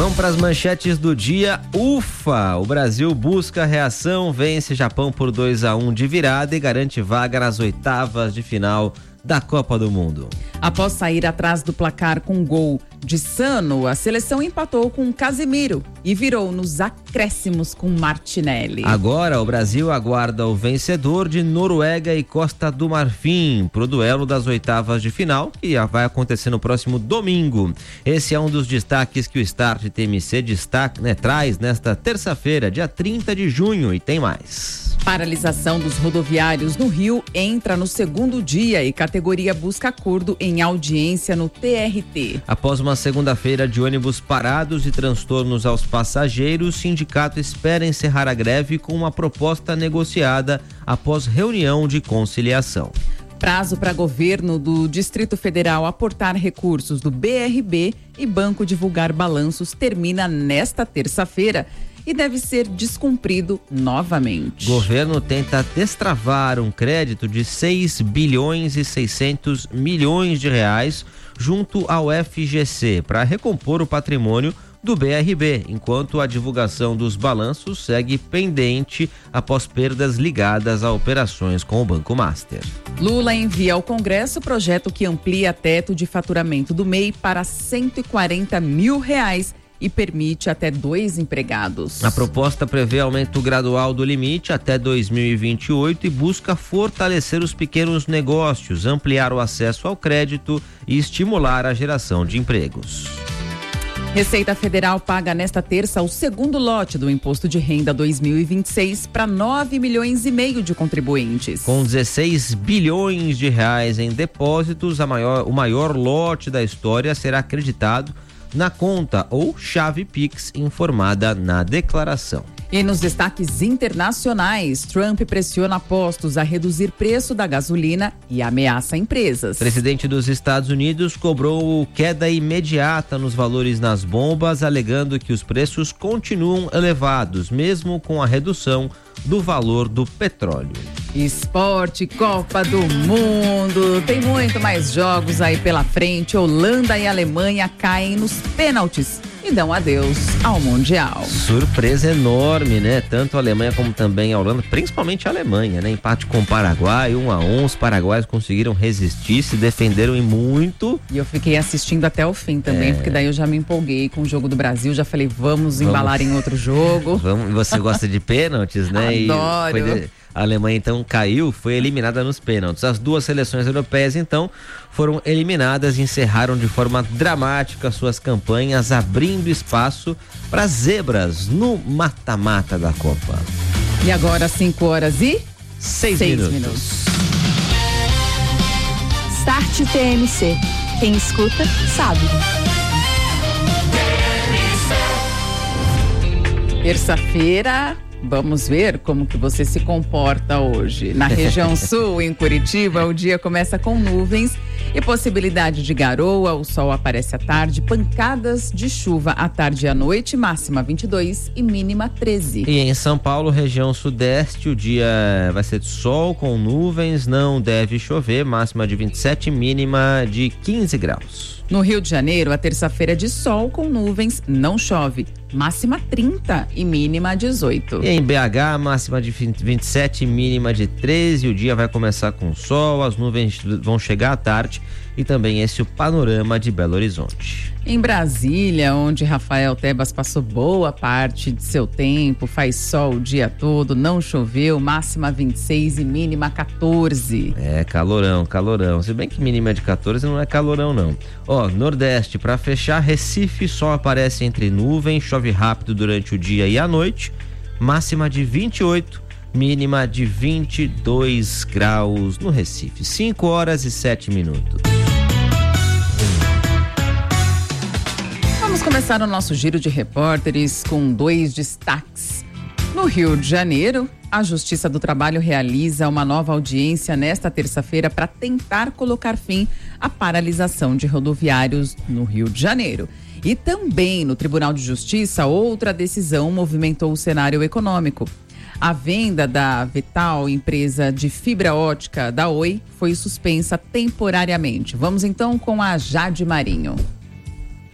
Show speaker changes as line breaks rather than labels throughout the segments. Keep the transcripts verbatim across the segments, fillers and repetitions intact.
Vamos para as manchetes do dia. Ufa! O Brasil busca reação, vence Japão por dois a um de virada e garante vaga nas oitavas de final da Copa do Mundo.
Após sair atrás do placar com gol de Sano, a seleção empatou com Casemiro e virou nos acréscimos com Martinelli.
Agora o Brasil aguarda o vencedor de Noruega e Costa do Marfim para o duelo das oitavas de final, que vai acontecer no próximo domingo. Esse é um dos destaques que o Start T M C destaca, né, traz nesta terça-feira, dia trinta de junho, e tem mais.
Paralisação dos rodoviários no Rio entra no segundo dia e categoria busca acordo em audiência no T R T.
Após uma segunda-feira de ônibus parados e transtornos aos passageiros, o sindicato espera encerrar a greve com uma proposta negociada após reunião de conciliação.
Prazo para governo do Distrito Federal aportar recursos do B R B e banco divulgar balanços termina nesta terça-feira e deve ser descumprido novamente.
Governo tenta destravar um crédito de seis bilhões e seiscentos milhões de reais junto ao F G C para recompor o patrimônio do B R B, enquanto a divulgação dos balanços segue pendente após perdas ligadas a operações com o Banco Master.
Lula envia ao Congresso projeto que amplia teto de faturamento do M E I para cento e quarenta mil reais e permite até dois empregados.
A proposta prevê aumento gradual do limite até dois mil e vinte e oito e busca fortalecer os pequenos negócios, ampliar o acesso ao crédito e estimular a geração de empregos.
Receita Federal paga nesta terça o segundo lote do Imposto de Renda dois mil e vinte e seis para nove milhões e meio de contribuintes.
Com dezesseis bilhões de reais em depósitos, a maior, o maior lote da história será acreditado na conta ou chave Pix informada na declaração.
E nos destaques internacionais, Trump pressiona postos a reduzir preço da gasolina e ameaça empresas.
O presidente dos Estados Unidos cobrou queda imediata nos valores nas bombas, alegando que os preços continuam elevados, mesmo com a redução do valor do petróleo.
Esporte, Copa do Mundo, tem muito mais jogos aí pela frente. Holanda e Alemanha caem nos pênaltis e dão adeus ao Mundial.
Surpresa enorme, né? Tanto a Alemanha como também a Holanda, principalmente a Alemanha, né? Empate com o Paraguai, um a um, os paraguaios conseguiram resistir, se defenderam e muito.
E eu fiquei assistindo até o fim também, é. porque daí eu já me empolguei com o jogo do Brasil, já falei, vamos, vamos. embalar em outro jogo.
Vamos, você gosta de pênaltis, né?
Adoro.
E foi de... A Alemanha então caiu, foi eliminada nos pênaltis. As duas seleções europeias então foram eliminadas e encerraram de forma dramática suas campanhas, abrindo espaço para zebras no mata-mata da Copa.
E agora cinco horas e
seis
minutos.
minutos.
Start T M C. Quem escuta sabe.
Terça-feira. Vamos ver como que você se comporta hoje. Na região sul, em Curitiba, o dia começa com nuvens e possibilidade de garoa, o sol aparece à tarde, pancadas de chuva à tarde e à noite, máxima vinte e dois e mínima treze.
E em São Paulo, região sudeste, o dia vai ser de sol com nuvens, não deve chover, máxima de vinte e sete, mínima de quinze graus.
No Rio de Janeiro, a terça-feira é de sol com nuvens, não chove. Máxima trinta e mínima dezoito.
E em B H, máxima de vinte e sete, mínima de treze. O dia vai começar com sol, as nuvens vão chegar à tarde e também esse é o panorama de Belo Horizonte.
Em Brasília, onde Rafael Tebas passou boa parte de seu tempo, faz sol o dia todo, não choveu, máxima vinte e seis e mínima quatorze.
É, calorão, calorão. Se bem que mínima de quatorze não é calorão, não. Ó, Nordeste, para fechar, Recife, sol aparece entre nuvens, chove rápido durante o dia e a noite, máxima de vinte e oito, mínima de vinte e dois graus no Recife. cinco horas e sete minutos.
Vamos começar o nosso giro de repórteres com dois destaques. No Rio de Janeiro, a Justiça do Trabalho realiza uma nova audiência nesta terça-feira para tentar colocar fim à paralisação de rodoviários no Rio de Janeiro. E também no Tribunal de Justiça, outra decisão movimentou o cenário econômico. A venda da Vital, empresa de fibra ótica da Oi, foi suspensa temporariamente. Vamos então com a Jade Marinho.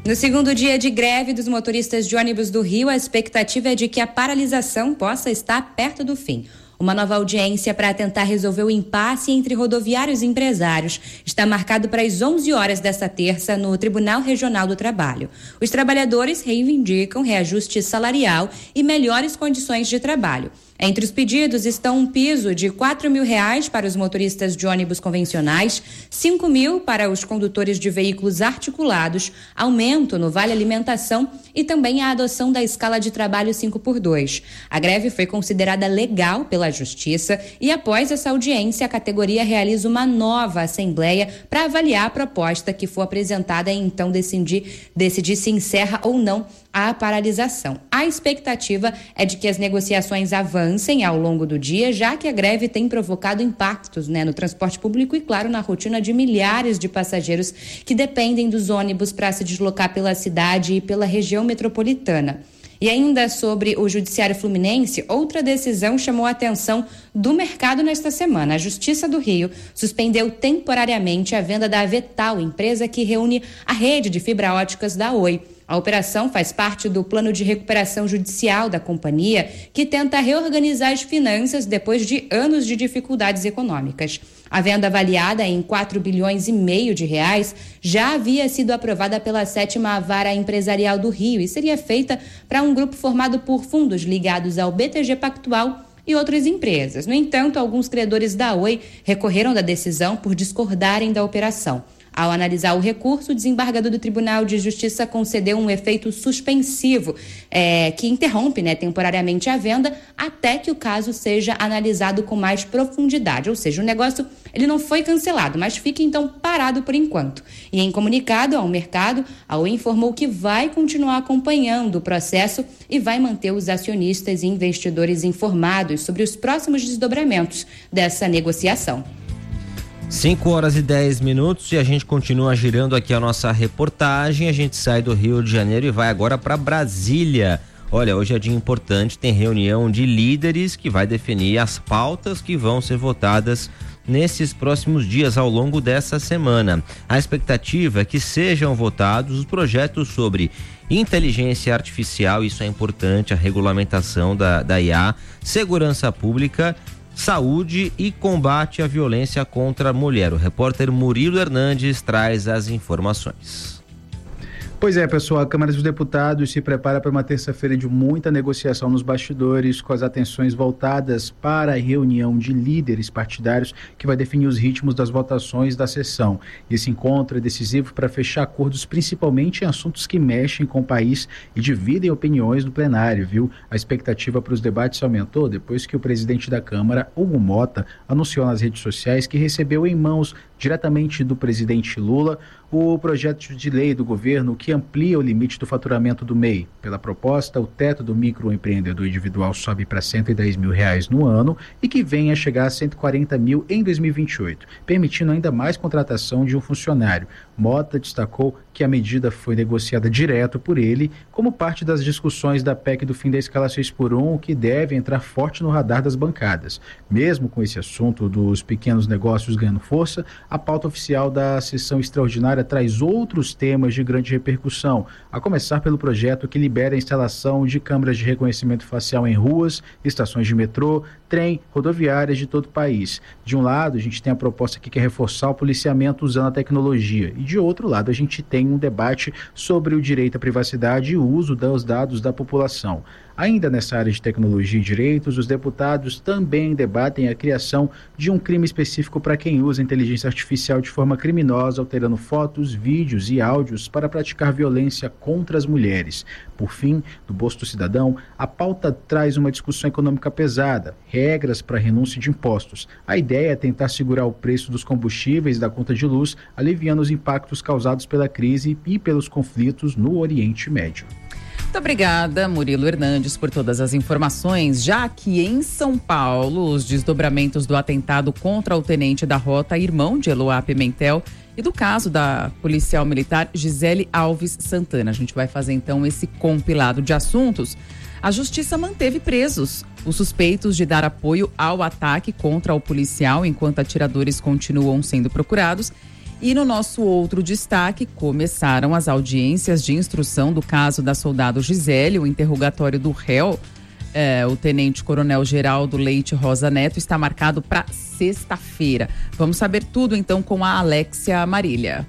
No segundo dia de greve dos motoristas de ônibus do Rio, a expectativa é de que a paralisação possa estar perto do fim. Uma nova audiência para tentar resolver o impasse entre rodoviários e empresários está marcado para as onze horas desta terça no Tribunal Regional do Trabalho. Os trabalhadores reivindicam reajuste salarial e melhores condições de trabalho. Entre os pedidos estão um piso de quatro mil reais para os motoristas de ônibus convencionais, cinco mil para os condutores de veículos articulados, aumento no vale alimentação e também a adoção da escala de trabalho cinco por dois. A greve foi considerada legal pela Justiça e após essa audiência a categoria realiza uma nova assembleia para avaliar a proposta que for apresentada e então decidir, decidir se encerra ou não a paralisação. A expectativa é de que as negociações avancem ao longo do dia, já que a greve tem provocado impactos, né, no transporte público e, claro, na rotina de milhares de passageiros que dependem dos ônibus para se deslocar pela cidade e pela região metropolitana. E ainda sobre o Judiciário Fluminense, outra decisão chamou a atenção do mercado nesta semana. A Justiça do Rio suspendeu temporariamente a venda da Avetal, empresa que reúne a rede de fibra óticas da Oi. A operação faz parte do plano de recuperação judicial da companhia, que tenta reorganizar as finanças depois de anos de dificuldades econômicas. A venda avaliada em quatro bilhões e meio de reais já havia sido aprovada pela sétima Vara Empresarial do Rio e seria feita para um grupo formado por fundos ligados ao B T G Pactual e outras empresas. No entanto, alguns credores da Oi recorreram da decisão por discordarem da operação. Ao analisar o recurso, o desembargador do Tribunal de Justiça concedeu um efeito suspensivo é, que interrompe, né, temporariamente a venda até que o caso seja analisado com mais profundidade. Ou seja, o negócio ele não foi cancelado, mas fica então parado por enquanto. E em comunicado ao mercado, a Oi informou que vai continuar acompanhando o processo e vai manter os acionistas e investidores informados sobre os próximos desdobramentos dessa negociação.
cinco horas e dez minutos e a gente continua girando aqui a nossa reportagem. A gente sai do Rio de Janeiro e vai agora para Brasília. Olha, hoje é dia importante, tem reunião de líderes que vai definir as pautas que vão ser votadas nesses próximos dias ao longo dessa semana. A expectativa é que sejam votados os projetos sobre inteligência artificial, isso é importante, a regulamentação da, da I A, segurança pública, saúde e combate à violência contra a mulher. O repórter Murilo Hernandes traz as informações.
Pois é, pessoal, a Câmara dos Deputados se prepara para uma terça-feira de muita negociação nos bastidores, com as atenções voltadas para a reunião de líderes partidários que vai definir os ritmos das votações da sessão. Esse encontro é decisivo para fechar acordos, principalmente em assuntos que mexem com o país e dividem opiniões no plenário, viu? A expectativa para os debates aumentou depois que o presidente da Câmara, Hugo Mota, anunciou nas redes sociais que recebeu em mãos diretamente do presidente Lula o projeto de lei do governo que amplia o limite do faturamento do M E I. Pela proposta, o teto do microempreendedor individual sobe para cento e dez mil reais no ano e que vem a chegar a cento e quarenta mil em dois mil e vinte e oito, permitindo ainda mais contratação de um funcionário. Mota destacou que a medida foi negociada direto por ele como parte das discussões da P E C do fim da escala seis por um, que deve entrar forte no radar das bancadas. Mesmo com esse assunto dos pequenos negócios ganhando força, a pauta oficial da sessão extraordinária traz outros temas de grande repercussão, a começar pelo projeto que libera a instalação de câmeras de reconhecimento facial em ruas, estações de metrô, trem, rodoviárias de todo o país. De um lado, a gente tem a proposta que quer reforçar o policiamento usando a tecnologia, e de outro lado, a gente tem um debate sobre o direito à privacidade e o uso dos dados da população. Ainda nessa área de tecnologia e direitos, os deputados também debatem a criação de um crime específico para quem usa inteligência artificial de forma criminosa, alterando fotos, vídeos e áudios para praticar violência contra as mulheres. Por fim, do bolso do cidadão, a pauta traz uma discussão econômica pesada, regras para renúncia de impostos. A ideia é tentar segurar o preço dos combustíveis e da conta de luz, aliviando os impactos causados pela crise e pelos conflitos no Oriente Médio.
Muito obrigada, Murilo Hernandes, por todas as informações. Já que em São Paulo, os desdobramentos do atentado contra o tenente da rota, irmão de Eloá Pimentel, e do caso da policial militar Gisele Alves Santana. A gente vai fazer então esse compilado de assuntos. A justiça manteve presos os suspeitos de dar apoio ao ataque contra o policial, enquanto atiradores continuam sendo procurados. E no nosso outro destaque, começaram as audiências de instrução do caso da soldado Gisele. O interrogatório do réu, é, o tenente-coronel Geraldo Leite Rosa Neto, está marcado para sexta-feira. Vamos saber tudo então com a Alexia Marília.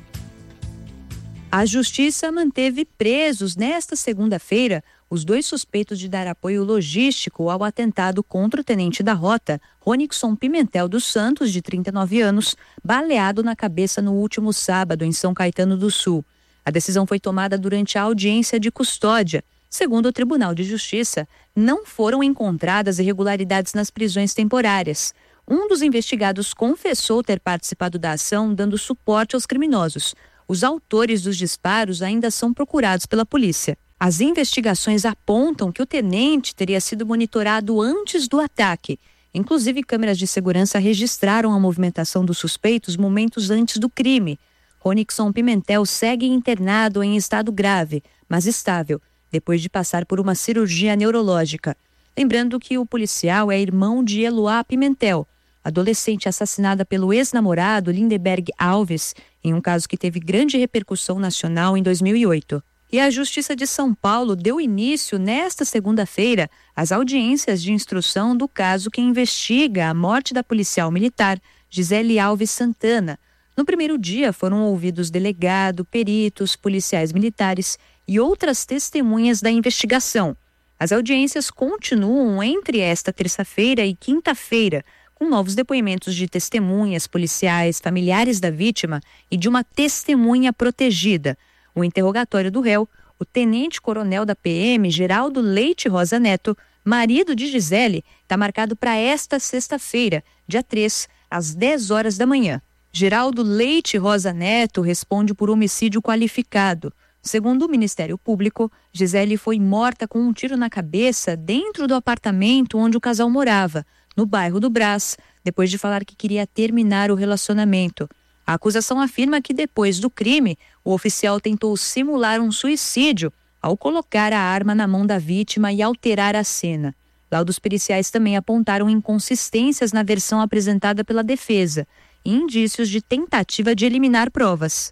A Justiça manteve presos nesta segunda-feira os dois suspeitos de dar apoio logístico ao atentado contra o tenente da rota, Ronixon Pimentel dos Santos, de trinta e nove anos, baleado na cabeça no último sábado em São Caetano do Sul. A decisão foi tomada durante a audiência de custódia. Segundo o Tribunal de Justiça, não foram encontradas irregularidades nas prisões temporárias. Um dos investigados confessou ter participado da ação, dando suporte aos criminosos. Os autores dos disparos ainda são procurados pela polícia. As investigações apontam que o tenente teria sido monitorado antes do ataque. Inclusive, câmeras de segurança registraram a movimentação dos suspeitos momentos antes do crime. Ronixon Pimentel segue internado em estado grave, mas estável, depois de passar por uma cirurgia neurológica. Lembrando que o policial é irmão de Eloá Pimentel, adolescente assassinada pelo ex-namorado Lindeberg Alves, em um caso que teve grande repercussão nacional em dois mil e oito. E a Justiça de São Paulo deu início, nesta segunda-feira, às audiências de instrução do caso que investiga a morte da policial militar Gisele Alves Santana. No primeiro dia foram ouvidos delegado, peritos, policiais militares e outras testemunhas da investigação. As audiências continuam entre esta terça-feira e quinta-feira, com novos depoimentos de testemunhas, policiais, familiares da vítima e de uma testemunha protegida. O interrogatório do réu, o tenente-coronel da P M, Geraldo Leite Rosa Neto, marido de Gisele, está marcado para esta sexta-feira, dia três, às dez horas da manhã. Geraldo Leite Rosa Neto responde por homicídio qualificado. Segundo o Ministério Público, Gisele foi morta com um tiro na cabeça dentro do apartamento onde o casal morava, no bairro do Brás, depois de falar que queria terminar o relacionamento. A acusação afirma que depois do crime, o oficial tentou simular um suicídio ao colocar a arma na mão da vítima e alterar a cena. Laudos periciais também apontaram inconsistências na versão apresentada pela defesa e indícios de tentativa de eliminar provas.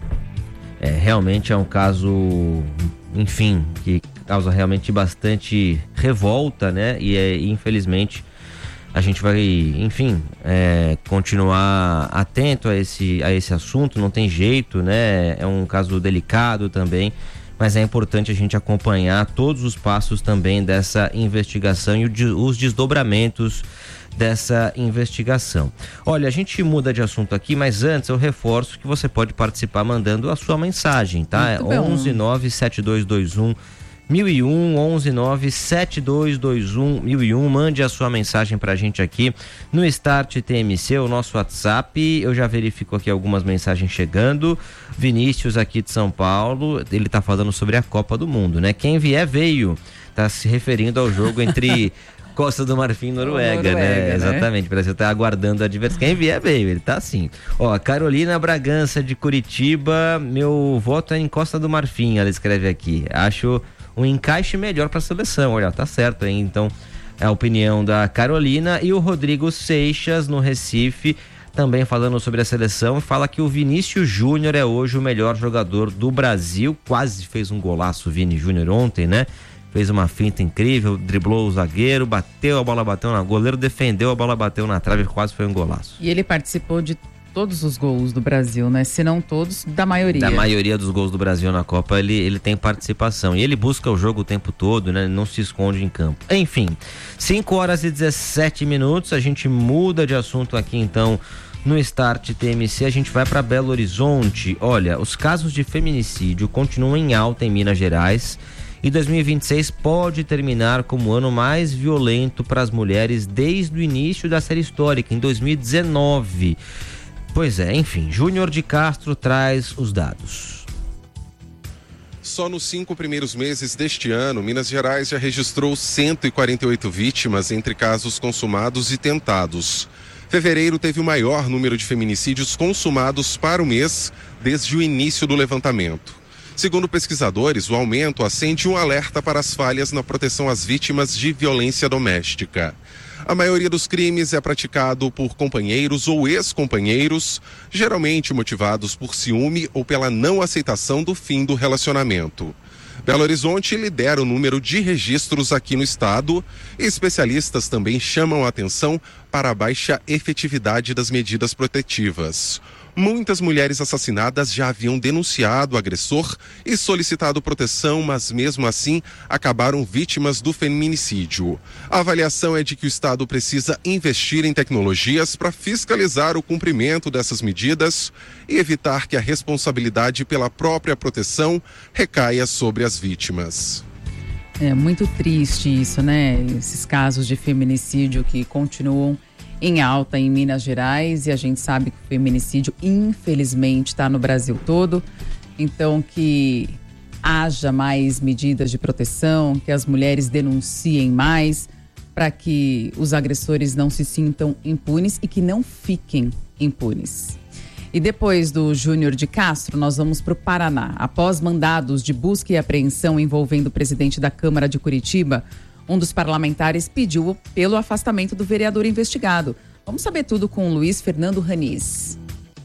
É, realmente é um caso, enfim, que causa realmente bastante revolta, né? E é, infelizmente a gente vai, enfim, é, continuar atento a esse, a esse assunto, não tem jeito, né? É um caso delicado também, mas é importante a gente acompanhar todos os passos também dessa investigação e o, os desdobramentos dessa investigação. Olha, a gente muda de assunto aqui, mas antes eu reforço que você pode participar mandando a sua mensagem, tá? É onze nove sete dois dois um mil e um, onze nove sete dois dois um mil e um. Mande a sua mensagem pra gente aqui no Start T M C, o nosso WhatsApp. Eu já verifico aqui algumas mensagens chegando. Vinícius aqui de São Paulo, ele tá falando sobre a Copa do Mundo, né? Quem vier veio, tá se referindo ao jogo entre Costa do Marfim e Noruega, Noruega, né? né? Exatamente, parece que tá aguardando a diversão. Quem vier veio, ele tá assim. Ó, Carolina Bragança de Curitiba, meu voto é em Costa do Marfim, ela escreve aqui. Acho um encaixe melhor para a seleção. Olha, tá certo, hein? Então, é a opinião da Carolina. E o Rodrigo Seixas, no Recife, também falando sobre a seleção, fala que o Vinícius Júnior é hoje o melhor jogador do Brasil. Quase fez um golaço o Vini Júnior ontem, né? Fez uma finta incrível, driblou o zagueiro, bateu, a bola bateu na... O goleiro defendeu, a bola bateu na trave, quase foi um golaço.
E ele participou de todos os gols do Brasil, né? Se não todos, da maioria.
Da maioria dos gols do Brasil na Copa, ele, ele tem participação. E ele busca o jogo o tempo todo, né? Ele não se esconde em campo. Enfim, cinco horas e dezessete minutos, a gente muda de assunto aqui então no Start T M C. A gente vai para Belo Horizonte. Olha, os casos de feminicídio continuam em alta em Minas Gerais. E dois mil e vinte e seis pode terminar como o ano mais violento para as mulheres desde o início da série histórica, em dois mil e dezenove. Pois é, enfim, Júnior de Castro traz os dados.
Só nos cinco primeiros meses deste ano, Minas Gerais já registrou cento e quarenta e oito vítimas entre casos consumados e tentados. Fevereiro teve o maior número de feminicídios consumados para o mês desde o início do levantamento. Segundo pesquisadores, o aumento acende um alerta para as falhas na proteção às vítimas de violência doméstica. A maioria dos crimes é praticado por companheiros ou ex-companheiros, geralmente motivados por ciúme ou pela não aceitação do fim do relacionamento. Belo Horizonte lidera o número de registros aqui no estado e especialistas também chamam a atenção para a baixa efetividade das medidas protetivas. Muitas mulheres assassinadas já haviam denunciado o agressor e solicitado proteção, mas mesmo assim acabaram vítimas do feminicídio. A avaliação é de que o estado precisa investir em tecnologias para fiscalizar o cumprimento dessas medidas e evitar que a responsabilidade pela própria proteção recaia sobre as vítimas.
É muito triste isso, né? Esses casos de feminicídio que continuam em alta em Minas Gerais, e a gente sabe que o feminicídio, infelizmente, está no Brasil todo. Então, que haja mais medidas de proteção, que as mulheres denunciem mais, para que os agressores não se sintam impunes e que não fiquem impunes. E depois do Júnior de Castro, nós vamos para o Paraná. Após mandados de busca e apreensão envolvendo o presidente da Câmara de Curitiba, um dos parlamentares pediu pelo afastamento do vereador investigado. Vamos saber tudo com o Luiz Fernando Raniz.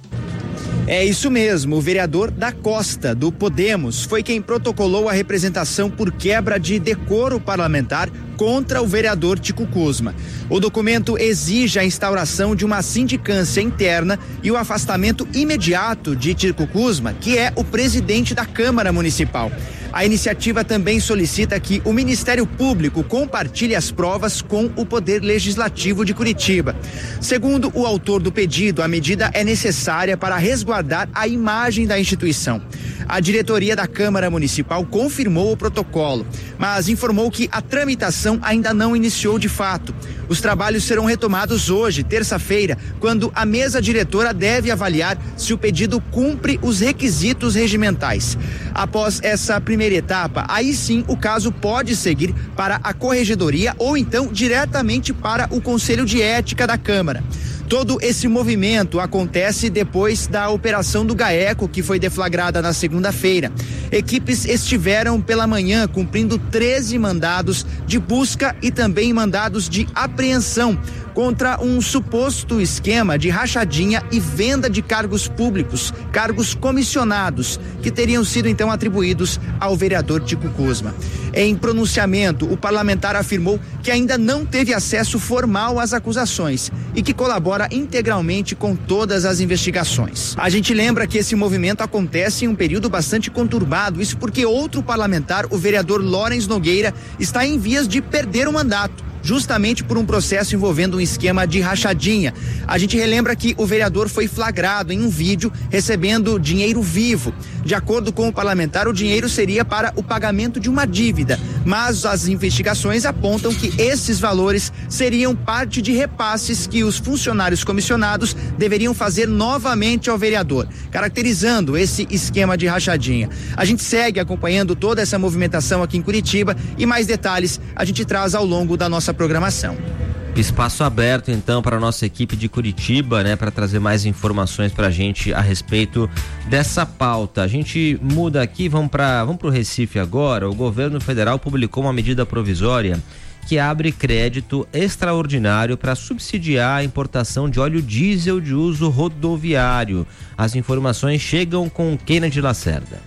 É isso mesmo, o vereador da Costa, do Podemos, foi quem protocolou a representação por quebra de decoro parlamentar contra o vereador Tico Kuzma. O documento exige a instauração de uma sindicância interna e o afastamento imediato de Tico Kuzma, que é o presidente da Câmara Municipal. A iniciativa também solicita que o Ministério Público compartilhe as provas com o Poder Legislativo de Curitiba. Segundo o autor do pedido, a medida é necessária para resguardar a imagem da instituição. A diretoria da Câmara Municipal confirmou o protocolo, mas informou que a tramitação ainda não iniciou de fato. Os trabalhos serão retomados hoje, terça-feira, quando a mesa diretora deve avaliar se o pedido cumpre os requisitos regimentais. Após essa primeira etapa, aí sim o caso pode seguir para a Corregedoria ou então diretamente para o Conselho de Ética da Câmara. Todo esse movimento acontece depois da operação do GAECO, que foi deflagrada na segunda-feira. Equipes estiveram pela manhã cumprindo treze mandados de busca e também mandados de apreensão contra um suposto esquema de rachadinha e venda de cargos públicos, cargos comissionados, que teriam sido então atribuídos ao vereador Tico Kuzma. Em pronunciamento, o parlamentar afirmou que ainda não teve acesso formal às acusações e que colabora integralmente com todas as investigações. A gente lembra que esse movimento acontece em um período bastante conturbado, isso porque outro parlamentar, o vereador Lawrence Nogueira, está em vias de perder o mandato, justamente por um processo envolvendo um esquema de rachadinha. A gente relembra que o vereador foi flagrado em um vídeo recebendo dinheiro vivo. De acordo com o parlamentar, o dinheiro seria para o pagamento de uma dívida, mas as investigações apontam que esses valores seriam parte de repasses que os funcionários comissionados deveriam fazer novamente ao vereador, caracterizando esse esquema de rachadinha. A gente segue acompanhando toda essa movimentação aqui em Curitiba e mais detalhes a gente traz ao longo da nossa programação.
Espaço aberto então para a nossa equipe de Curitiba, né, para trazer mais informações para a gente a respeito dessa pauta. A gente muda aqui, vamos para vamos para o Recife agora. O governo federal publicou uma medida provisória que abre crédito extraordinário para subsidiar a importação de óleo diesel de uso rodoviário. As informações chegam com Kennedy Lacerda.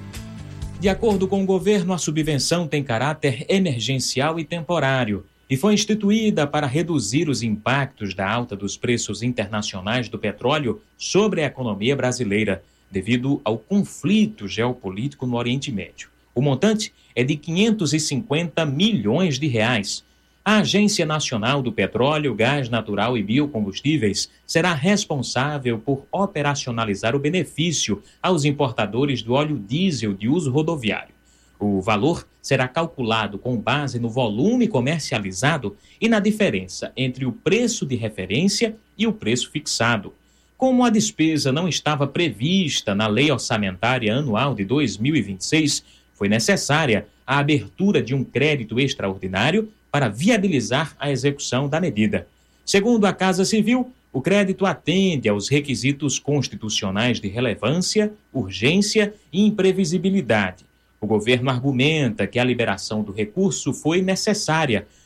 De acordo com o governo, a subvenção tem caráter emergencial e temporário e foi instituída para reduzir os impactos da alta dos preços internacionais do petróleo sobre a economia brasileira, devido ao conflito geopolítico no Oriente Médio. O montante é de quinhentos e cinquenta milhões de reais. A Agência Nacional do Petróleo, Gás Natural e Biocombustíveis será responsável por operacionalizar o benefício aos importadores do óleo diesel de uso rodoviário. O valor será calculado com base no volume comercializado e na diferença entre o preço de referência e o preço fixado. Como a despesa não estava prevista na Lei Orçamentária Anual de dois mil e vinte e seis, foi necessária a abertura de um crédito extraordinário para viabilizar a execução da medida. Segundo a Casa Civil, o crédito atende aos requisitos constitucionais de relevância, urgência e imprevisibilidade. O governo argumenta que a liberação do recurso foi necessária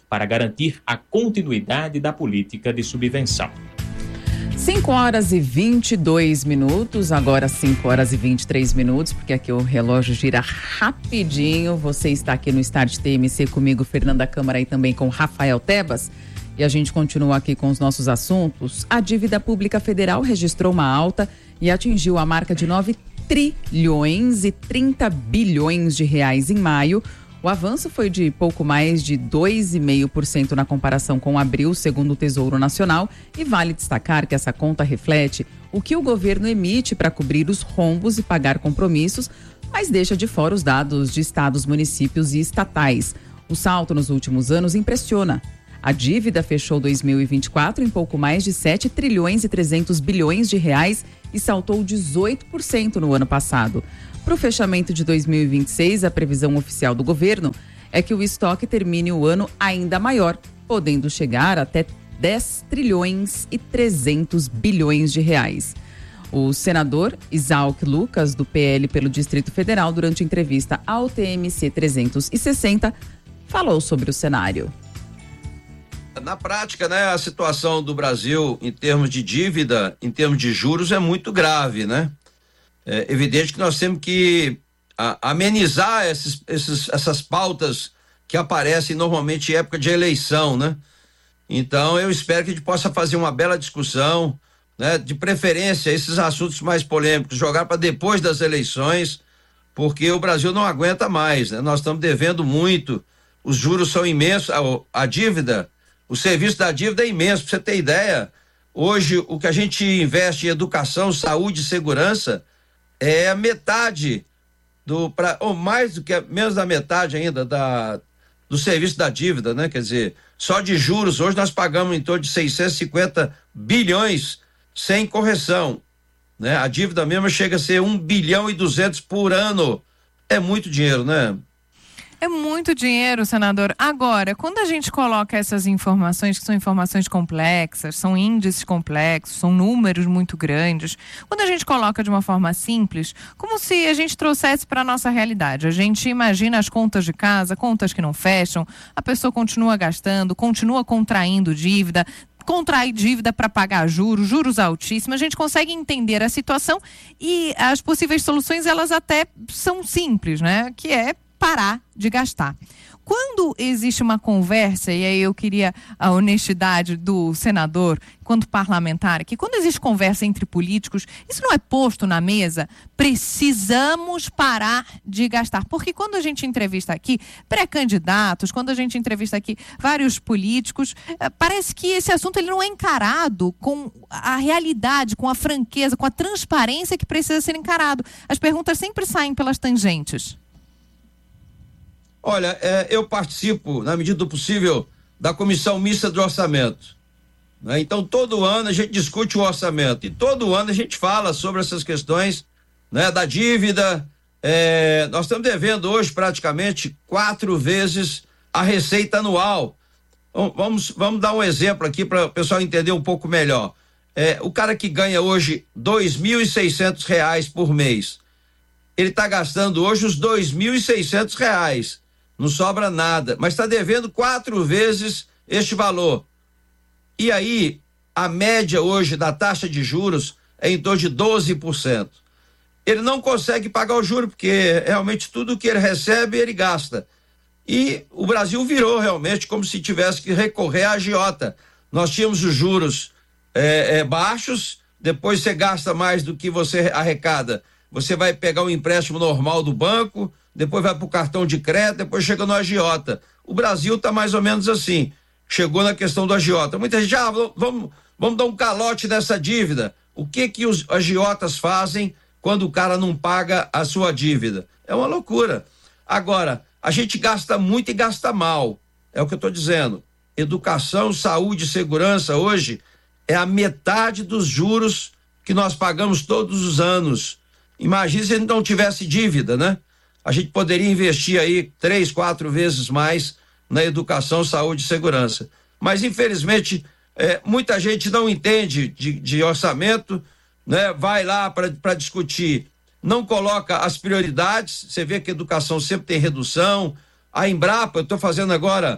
para garantir a continuidade da política de subvenção.
cinco horas e vinte e dois minutos, agora cinco horas e vinte e três minutos, porque aqui o relógio gira rapidinho. Você está aqui no Start T M C comigo, Fernanda Câmara, e também com Rafael Tebas. E a gente continua aqui com os nossos assuntos. A dívida pública federal registrou uma alta e atingiu a marca de nove trilhões e trinta bilhões de reais em maio. O avanço foi de pouco mais de dois vírgula cinco por cento na comparação com abril, segundo o Tesouro Nacional, e vale destacar que essa conta reflete o que o governo emite para cobrir os rombos e pagar compromissos, mas deixa de fora os dados de estados, municípios e estatais. O salto nos últimos anos impressiona. A dívida fechou dois mil e vinte e quatro em pouco mais de sete trilhões e trezentos bilhões de reais e saltou dezoito por cento no ano passado. Para o fechamento de dois mil e vinte e seis, a previsão oficial do governo é que o estoque termine o ano ainda maior, podendo chegar até dez trilhões e trezentos bilhões de reais. O senador Isauk Lucas, do P L pelo Distrito Federal, durante entrevista ao T M C trezentos e sessenta, falou sobre o cenário.
Na prática, né, a situação do Brasil em termos de dívida, em termos de juros, é muito grave, né? É evidente que nós temos que a, amenizar esses, esses, essas pautas que aparecem normalmente em época de eleição, né? Então, eu espero que a gente possa fazer uma bela discussão, né? De preferência, esses assuntos mais polêmicos, jogar para depois das eleições, porque o Brasil não aguenta mais, né? Nós estamos devendo muito, os juros são imensos, a, a dívida, o serviço da dívida é imenso. Para você ter ideia, hoje o que a gente investe em educação, saúde e segurança é a metade do, pra, ou mais do que, menos da metade ainda da, do serviço da dívida, né? Quer dizer, só de juros, hoje nós pagamos em torno de seiscentos e cinquenta bilhões sem correção, né? A dívida mesmo chega a ser um bilhão e duzentos por ano. É muito dinheiro, né?
É muito dinheiro, senador. Agora, quando a gente coloca essas informações, que são informações complexas, são índices complexos, são números muito grandes, quando a gente coloca de uma forma simples, como se a gente trouxesse para a nossa realidade. A gente imagina as contas de casa, contas que não fecham, a pessoa continua gastando, continua contraindo dívida, contrai dívida para pagar juros, juros altíssimos. A gente consegue entender a situação e as possíveis soluções, elas até são simples, né? Que é parar de gastar. Quando existe uma conversa, e aí eu queria a honestidade do senador, quanto parlamentar, que quando existe conversa entre políticos, isso não é posto na mesa, precisamos parar de gastar. Porque quando a gente entrevista aqui pré-candidatos, quando a gente entrevista aqui vários políticos, parece que esse assunto ele não é encarado com a realidade, com a franqueza, com a transparência que precisa ser encarado. As perguntas sempre saem pelas tangentes.
Olha, é, eu participo, na medida do possível, da comissão mista do orçamento, né? Então, todo ano a gente discute o orçamento e todo ano a gente fala sobre essas questões, né, da dívida. É, nós estamos devendo hoje praticamente quatro vezes a receita anual. Vamos, vamos dar um exemplo aqui para o pessoal entender um pouco melhor. É, o cara que ganha hoje dois mil e seiscentos reais por mês, ele está gastando hoje os dois mil e seiscentos reais. Não sobra nada, mas está devendo quatro vezes este valor. E aí, a média hoje da taxa de juros é em torno de doze por cento. Ele não consegue pagar o juro, porque realmente tudo que ele recebe, ele gasta. E o Brasil virou realmente como se tivesse que recorrer à agiota. Nós tínhamos os juros é, é, baixos, depois você gasta mais do que você arrecada. Você vai pegar o empréstimo normal do banco, depois vai para o cartão de crédito, depois chega no agiota. O Brasil está mais ou menos assim. Chegou na questão do agiota. Muita gente, ah, vamos, vamos dar um calote nessa dívida. O que que os agiotas fazem quando o cara não paga a sua dívida? É uma loucura. Agora, a gente gasta muito e gasta mal. É o que eu estou dizendo. Educação, saúde e segurança hoje é a metade dos juros que nós pagamos todos os anos. Imagina se a gente não tivesse dívida, né? A gente poderia investir aí três, quatro vezes mais na educação, saúde e segurança. Mas, infelizmente, é, muita gente não entende de, de orçamento, né? Vai lá para discutir, não coloca as prioridades. Você vê que a educação sempre tem redução. A Embrapa, eu estou fazendo agora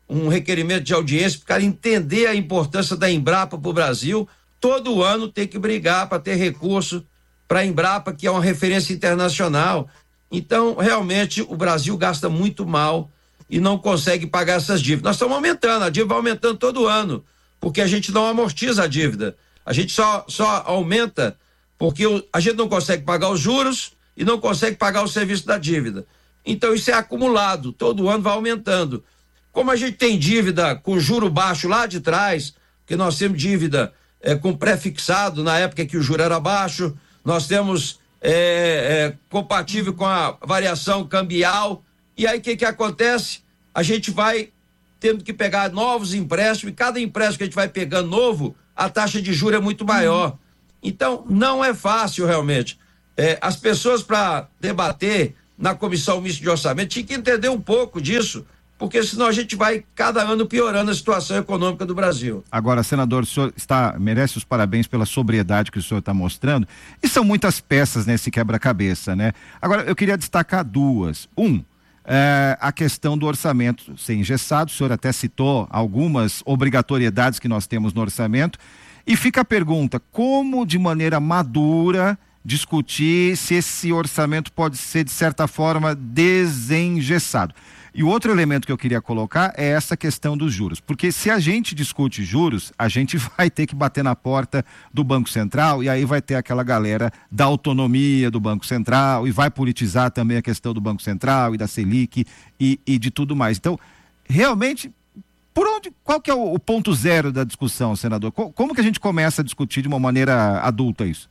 um requerimento de audiência para o cara entender a importância da Embrapa para o Brasil. Todo ano tem que brigar para ter recurso para a Embrapa, que é uma referência internacional. Então, realmente, o Brasil gasta muito mal e não consegue pagar essas dívidas. Nós estamos aumentando, a dívida vai aumentando todo ano, porque a gente não amortiza a dívida. A gente só, só aumenta porque o, a gente não consegue pagar os juros e não consegue pagar o serviço da dívida. Então, isso é acumulado, todo ano vai aumentando. Como a gente tem dívida com juro baixo lá de trás, porque nós temos dívida é, com pré-fixado na época que o juro era baixo, nós temos é, é, compatível com a variação cambial, e aí o que que acontece? A gente vai tendo que pegar novos empréstimos, e cada empréstimo que a gente vai pegando novo, a taxa de juros é muito maior. Então, não é fácil realmente. É, as pessoas, para debater na Comissão Mista de Orçamento, tinham que entender um pouco disso, porque senão a gente vai cada ano piorando a situação econômica do Brasil.
Agora, senador, o senhor está, merece os parabéns pela sobriedade que o senhor está mostrando, e são muitas peças nesse quebra-cabeça, né? Agora, eu queria destacar duas. Um, é, a questão do orçamento ser engessado, o senhor até citou algumas obrigatoriedades que nós temos no orçamento, e fica a pergunta, como de maneira madura discutir se esse orçamento pode ser, de certa forma, desengessado? E o outro elemento que eu queria colocar é essa questão dos juros, porque se a gente discute juros, a gente vai ter que bater na porta do Banco Central, e aí vai ter aquela galera da autonomia do Banco Central, e vai politizar também a questão do Banco Central e da Selic e, e de tudo mais. Então, realmente, por onde, qual que é o, o ponto zero da discussão, senador? Co- como que a gente começa a discutir de uma maneira adulta isso?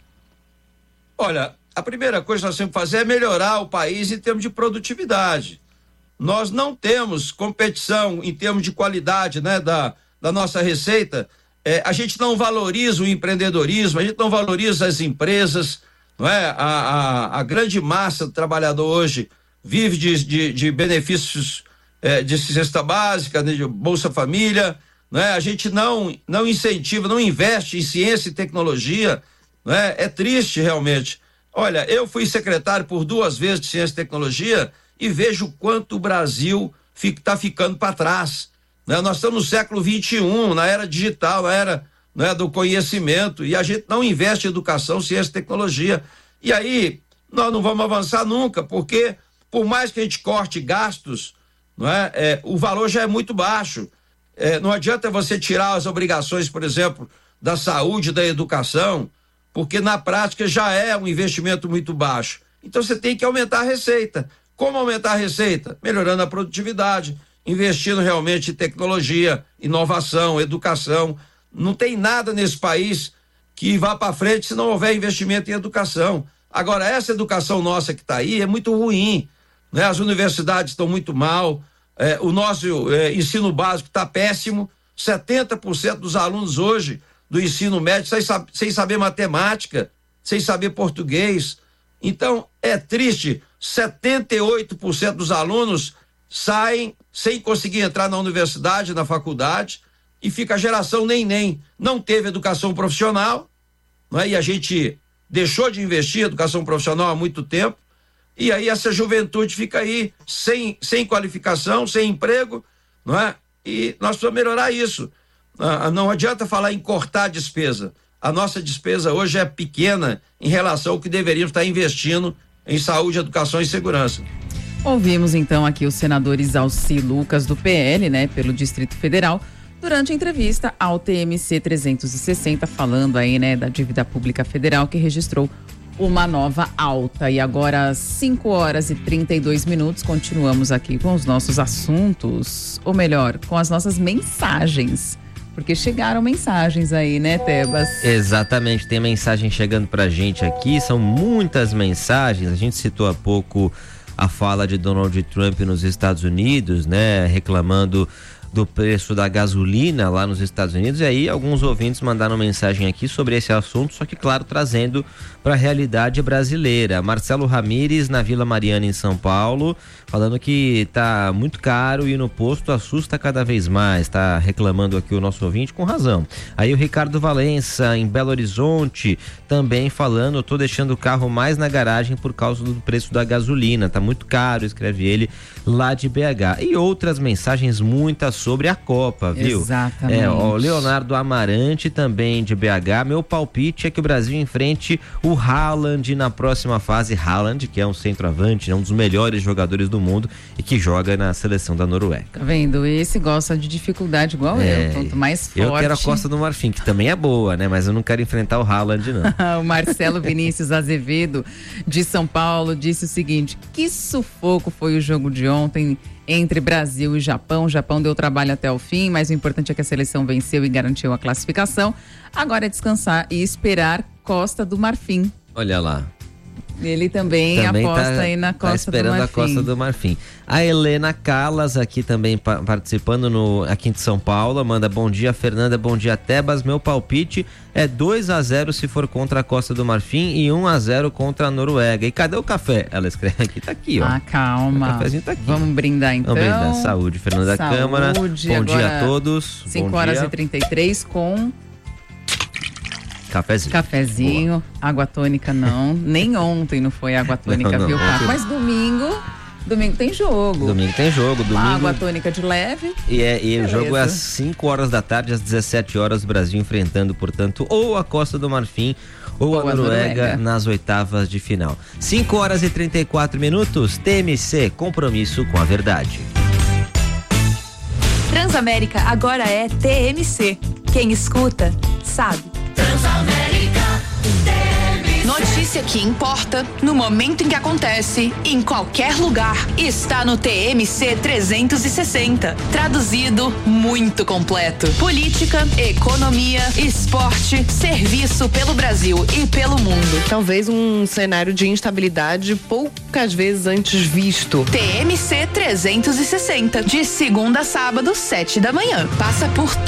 Olha, a primeira coisa que nós temos que fazer é melhorar o país em termos de produtividade. Nós não temos competição em termos de qualidade, né, da, da nossa receita. É, a gente não valoriza o empreendedorismo, a gente não valoriza as empresas, não é? A, a, a grande massa do trabalhador hoje vive de, de, de benefícios é, de cesta básica, de Bolsa Família, não é? A gente não, não incentiva, não investe em ciência e tecnologia, não é? É triste realmente. Olha, eu fui secretário por duas vezes de ciência e tecnologia e vejo o quanto o Brasil está ficando para trás, né? Nós estamos no século vinte e um, na era digital, na era, né, do conhecimento, e a gente não investe em educação, ciência e tecnologia. E aí nós não vamos avançar nunca, porque por mais que a gente corte gastos, não é, é, o valor já é muito baixo. É, não adianta você tirar as obrigações, por exemplo, da saúde, da educação, porque na prática já é um investimento muito baixo. Então você tem que aumentar a receita. Como aumentar a receita? Melhorando a produtividade, investindo realmente em tecnologia, inovação, educação. Não tem nada nesse país que vá para frente se não houver investimento em educação. Agora, essa educação nossa que está aí é muito ruim, né? As universidades estão muito mal, é, o nosso é, ensino básico está péssimo, setenta por cento dos alunos hoje do ensino médio sem, sem saber matemática, sem saber português. Então, é triste, setenta e oito por cento dos alunos saem sem conseguir entrar na universidade, na faculdade, e fica a geração nem-nem. Não teve educação profissional, não é? E a gente deixou de investir em educação profissional há muito tempo, e aí essa juventude fica aí sem, sem qualificação, sem emprego, não é? E nós precisamos melhorar isso. Ah, não adianta falar em cortar a despesa. A nossa despesa hoje é pequena em relação ao que deveríamos estar investindo em saúde, educação e segurança.
Ouvimos então aqui o senador Isalci Lucas do P L, né, pelo Distrito Federal, durante a entrevista ao T M C trezentos e sessenta, falando aí, né, da dívida pública federal que registrou uma nova alta. E agora, cinco horas e trinta e dois minutos, continuamos aqui com os nossos assuntos, ou melhor, com as nossas mensagens. Porque chegaram mensagens aí, né, Tebas?
Exatamente, tem mensagem chegando pra gente aqui, são muitas mensagens. A gente citou há pouco a fala de Donald Trump nos Estados Unidos, né, reclamando do preço da gasolina lá nos Estados Unidos, e aí alguns ouvintes mandaram mensagem aqui sobre esse assunto, só que claro, trazendo para a realidade brasileira. Marcelo Ramires, na Vila Mariana, em São Paulo, falando que tá muito caro e no posto assusta cada vez mais, tá reclamando aqui o nosso ouvinte com razão. Aí o Ricardo Valença, em Belo Horizonte, também falando, tô deixando o carro mais na garagem por causa do preço da gasolina, tá muito caro, escreve ele, lá de B H. E outras mensagens, muitas sobre a Copa, viu?
Exatamente.
É, ó, o Leonardo Amarante, também de B H, meu palpite é que o Brasil enfrente o Haaland na próxima fase. Haaland, que é um centroavante, né, um dos melhores jogadores do mundo e que joga na seleção da Noruega.
Tá vendo? Esse gosta de dificuldade igual
É,
eu, quanto mais forte.
Eu quero a Costa do Marfim, que também é boa, né? Mas eu não quero enfrentar o Haaland, não.
O Marcelo Vinícius Azevedo, de São Paulo, disse o seguinte: que sufoco foi o jogo de ontem entre Brasil e Japão. O Japão deu trabalho até o fim, mas o importante é que a seleção venceu e garantiu a classificação. Agora é descansar e esperar Costa do Marfim.
Olha lá.
Ele também, também aposta tá, aí na Costa
tá esperando
do Marfim.
a Costa do Marfim. A Helena Calas aqui também pa- participando no, aqui de São Paulo, manda bom dia Fernanda, bom dia Tebas, meu palpite é dois a zero se for contra a Costa do Marfim e um a zero contra a Noruega. E cadê o café? Ela escreve aqui, tá aqui, ó.
Ah, calma.
O cafezinho tá aqui.
Vamos brindar então.
Vamos brindar. Saúde, Fernanda
Saúde,
Câmara. Bom dia a todos.
cinco horas e trinta e três com...
Cafezinho.
Cafezinho, boa. Água tônica não, nem ontem não foi água tônica, não, não, viu, Paco? Mas domingo, domingo tem jogo.
Domingo tem jogo, domingo.
Água tônica de leve.
E, é, e o jogo é às cinco horas da tarde, às dezessete horas, o Brasil enfrentando, portanto, ou a Costa do Marfim ou, ou a, Noruega, a Noruega nas oitavas de final. cinco horas e trinta e quatro minutos, T M C, compromisso com a verdade.
Transamérica agora é T M C. Quem escuta, sabe.
Transamérica, notícia que importa, no momento em que acontece, em qualquer lugar, está no T M C trezentos e sessenta. Traduzido, muito completo. Política, economia, esporte, serviço pelo Brasil e pelo mundo.
Talvez um cenário de instabilidade poucas vezes antes visto.
T M C trezentos e sessenta, de segunda a sábado, sete da manhã. Passa por